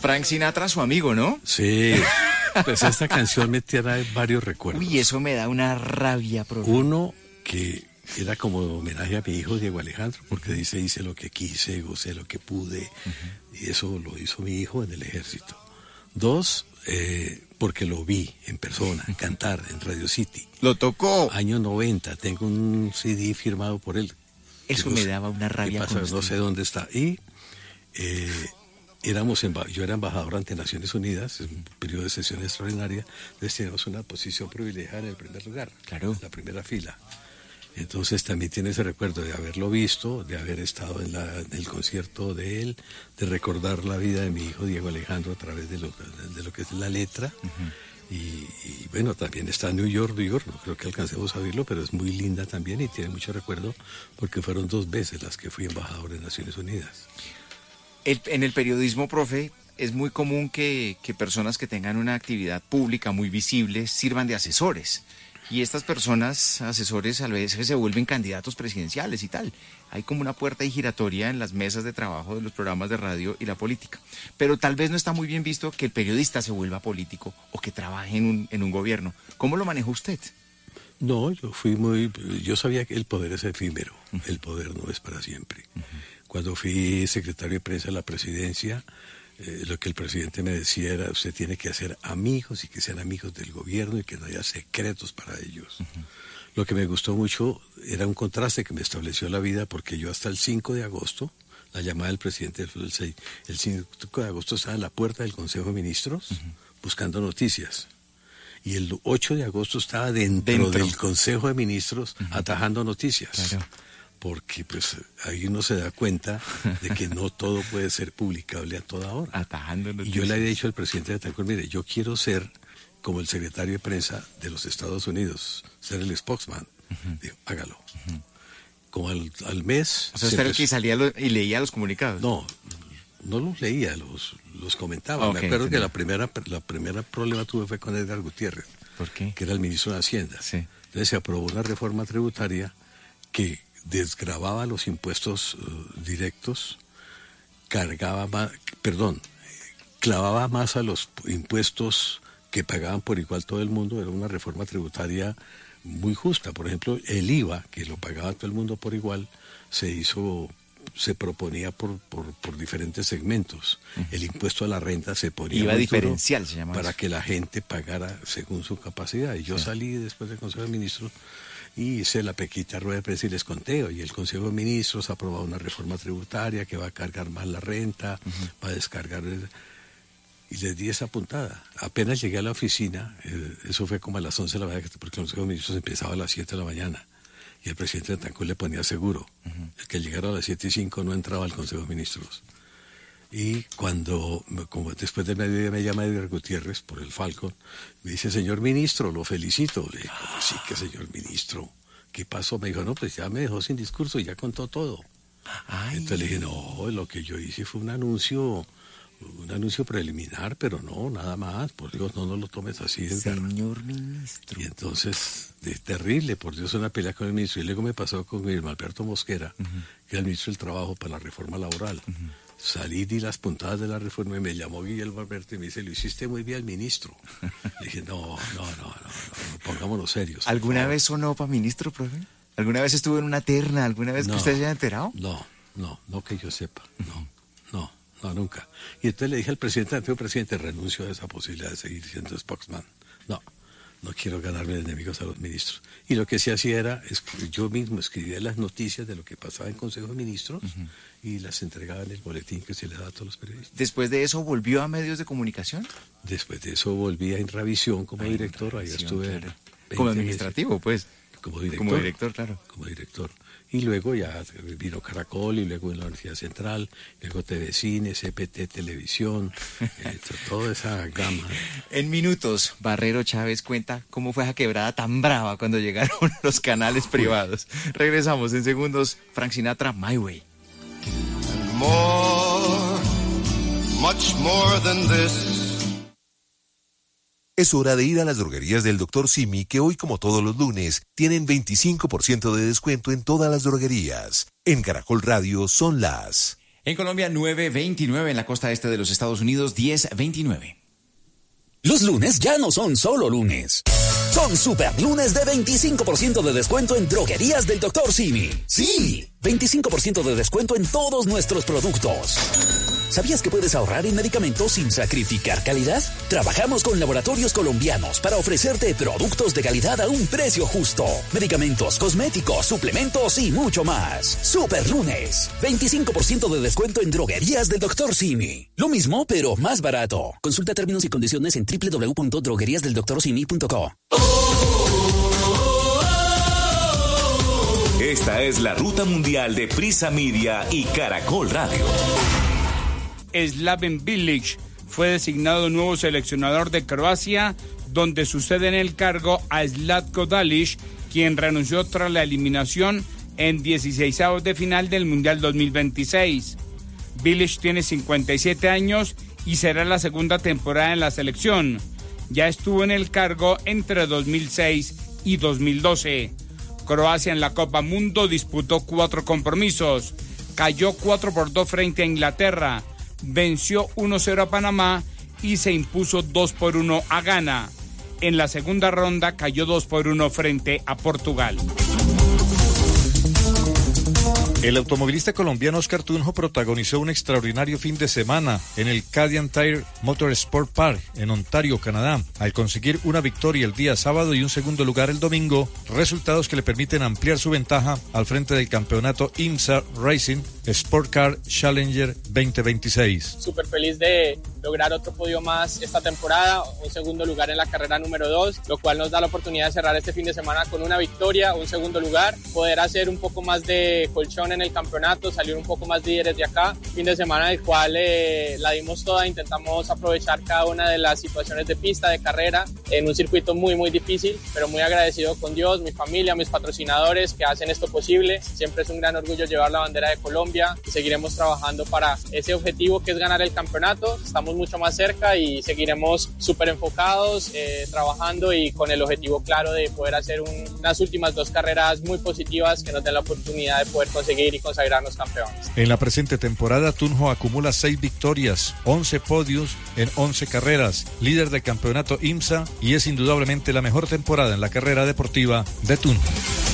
Frank Sinatra, su amigo, ¿no? Sí, pues esta canción me trae varios recuerdos. Uy, eso me da una rabia, profe. Uno, que era como homenaje a mi hijo Diego Alejandro, porque dice, hice lo que quise, gocé lo que pude, y eso lo hizo mi hijo en el ejército. Dos, porque lo vi en persona, cantar en Radio City. Lo tocó. Año 90, tengo un CD firmado por él. Eso me daba una rabia. No sé dónde está. Y yo era embajador ante Naciones Unidas, en un periodo de sesión extraordinaria, entonces teníamos una posición privilegiada en el primer lugar, claro, en la primera fila. Entonces también tiene ese recuerdo de haberlo visto, de haber estado en el concierto de él, de recordar la vida de mi hijo Diego Alejandro a través de lo que es la letra. Y bueno, también está New York, no creo que alcancemos a verlo, pero es muy linda también y tiene mucho recuerdo porque fueron 2 veces las que fui embajador de Naciones Unidas. En el periodismo, profe, es muy común que personas que tengan una actividad pública muy visible sirvan de asesores. Y estas personas, asesores, a veces se vuelven candidatos presidenciales y tal. Hay como una puerta giratoria en las mesas de trabajo de los programas de radio y la política. Pero tal vez no está muy bien visto que el periodista se vuelva político o que trabaje en un gobierno. ¿Cómo lo manejó usted? No, yo sabía que el poder es efímero, el poder no es para siempre. Cuando fui secretario de prensa de la presidencia, lo que el presidente me decía era, usted tiene que hacer amigos y que sean amigos del gobierno y que no haya secretos para ellos. Lo que me gustó mucho era un contraste que me estableció la vida, porque yo hasta el 5 de agosto, la llamada del presidente fue el 6, el 5 de agosto estaba en la puerta del Consejo de Ministros buscando noticias. Y el 8 de agosto estaba dentro del Consejo de Ministros atajando noticias. Claro. Porque pues ahí uno se da cuenta de que no todo puede ser publicable a toda hora. Atajando noticias. Y yo le había dicho al presidente de Atancur, mire, yo quiero ser como el secretario de prensa de los Estados Unidos, ser el spokesman. Digo, hágalo. Como al mes... O sea, usted era el que salía y leía los comunicados. No los leía, los comentaba. Okay, me acuerdo entendido. que la primera problema tuve fue con Edgar Gutiérrez. ¿Por qué? Que era el ministro de Hacienda. Sí. Entonces se aprobó una reforma tributaria que desgravaba los impuestos directos, clavaba más a los impuestos que pagaban por igual todo el mundo. Era una reforma tributaria muy justa. Por ejemplo, el IVA, que lo pagaba todo el mundo por igual, se proponía por diferentes segmentos. El impuesto a la renta se ponía IVA diferencial, se llama para eso. que la gente pagara según su capacidad. Y yo salí después del Consejo de Ministros y hice la pequeña rueda de prensa y les conté, y el Consejo de Ministros ha aprobado una reforma tributaria que va a cargar más la renta, va a descargar... Y les di esa puntada. Apenas llegué a la oficina, eso fue como a las 11 de la mañana, porque el Consejo de Ministros empezaba a las 7 de la mañana. Y el presidente de Atancur le ponía seguro. El que llegara a las 7:05 no entraba al Consejo de Ministros. Y como después de mediodía me llama Edgar Gutiérrez por el Falcon, me dice, señor ministro, lo felicito. Le digo, sí, que señor ministro. ¿Qué pasó? Me dijo, no, pues ya me dejó sin discurso, ya contó todo. Ay. Entonces le dije, no, lo que yo hice fue un anuncio preliminar, pero no, nada más. Por Dios, no lo tomes así, Edgar. Señor ministro. Y entonces, terrible, por Dios, una pelea con el ministro. Y luego me pasó con Guillermo Alberto Mosquera, que era el ministro del Trabajo para la reforma laboral. Salí, di las puntadas de la reforma y me llamó Guillermo Alberto y me dice, lo hiciste muy bien, ministro. Le dije, no, pongámonos serios. ¿Alguna vez sonó para ministro, profe? ¿Alguna vez estuvo en una terna? ¿Alguna vez que usted se haya enterado? No que yo sepa, no, nunca. Y entonces le dije al presidente, renuncio a esa posibilidad de seguir siendo spokesman. No quiero ganarme enemigos a los ministros. Y lo que se hacía era, yo mismo escribía las noticias de lo que pasaba en Consejo de Ministros y las entregaba en el boletín que se le daba a todos los periodistas. ¿Después de eso volvió a medios de comunicación? Después de eso volví a Inravisión como director, ahí estuve. Claro. Como administrativo, pues. Como director. Como director, claro. Como director. Y luego ya vino Caracol, y luego en la Universidad Central, luego TV Cine, CPT Televisión, toda esa gama. En minutos, Barrero Chávez cuenta cómo fue esa quebrada tan brava cuando llegaron los canales privados. Regresamos en segundos. Frank Sinatra, My Way. More, much more than this. Es hora de ir a las droguerías del Dr. Simi, que hoy, como todos los lunes, tienen 25% de descuento en todas las droguerías. En Caracol Radio son las En Colombia 9:29, en la costa este de los Estados Unidos 10:29. Los lunes ya no son solo lunes. Son super lunes de 25% de descuento en droguerías del Dr. Simi. Sí, 25% de descuento en todos nuestros productos. ¿Sabías que puedes ahorrar en medicamentos sin sacrificar calidad? Trabajamos con laboratorios colombianos para ofrecerte productos de calidad a un precio justo. Medicamentos, cosméticos, suplementos y mucho más. Super lunes, 25% de descuento en droguerías del Dr. Simi. Lo mismo, pero más barato. Consulta términos y condiciones en www.drogueriasdeldoctorsimi.co. Esta es la ruta mundial de Prisa Media y Caracol Radio. Slaven Bilic fue designado nuevo seleccionador de Croacia, donde sucede en el cargo a Zlatko Dalic, quien renunció tras la eliminación en 16avos de final del Mundial 2026. Bilic tiene 57 años y será la segunda temporada en la selección. Ya estuvo en el cargo entre 2006 y 2012. Croacia en la Copa Mundo disputó 4 compromisos, cayó 4-2 frente a Inglaterra, venció 1-0 a Panamá y se impuso 2-1 a Ghana. En la segunda ronda cayó 2-1 frente a Portugal. El automovilista colombiano Oscar Tunjo protagonizó un extraordinario fin de semana en el Canadian Tire Motorsport Park en Ontario, Canadá, al conseguir una victoria el día sábado y un segundo lugar el domingo, resultados que le permiten ampliar su ventaja al frente del campeonato IMSA Racing Sport Car Challenger 2026. Súper feliz de lograr otro podio más esta temporada, un segundo lugar en la carrera número 2, lo cual nos da la oportunidad de cerrar este fin de semana con una victoria, un segundo lugar, poder hacer un poco más de colchón en el campeonato, salir un poco más líderes de acá, fin de semana del cual la dimos toda, intentamos aprovechar cada una de las situaciones de pista, de carrera, en un circuito muy muy difícil, pero muy agradecido con Dios, mi familia, mis patrocinadores que hacen esto posible. Siempre es un gran orgullo llevar la bandera de Colombia y seguiremos trabajando para ese objetivo que es ganar el campeonato. Estamos mucho más cerca y seguiremos súper enfocados, trabajando y con el objetivo claro de poder hacer unas últimas 2 carreras muy positivas que nos den la oportunidad de poder conseguir y consagrarnos campeones. En la presente temporada, Tunjo acumula 6 victorias, 11 podios en 11 carreras, líder del campeonato IMSA y es indudablemente la mejor temporada en la carrera deportiva de Tunjo.